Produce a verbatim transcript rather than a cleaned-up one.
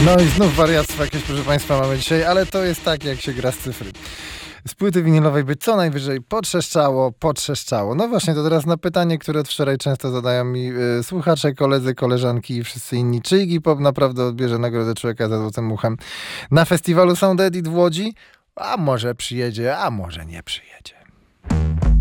No i znów wariactwo jakieś, proszę Państwa, mamy dzisiaj, ale to jest tak, jak się gra z cyfry. Z płyty winylowej by co najwyżej potrzeszczało, potrzeszczało. No właśnie, to teraz na pytanie, które od wczoraj często zadają mi y, słuchacze, koledzy, koleżanki i wszyscy inni. Czy Iggy Pop naprawdę odbierze nagrodę Człowieka za Złotym Muchem na festiwalu Sound Edit w Łodzi? A może przyjedzie, a może nie przyjedzie.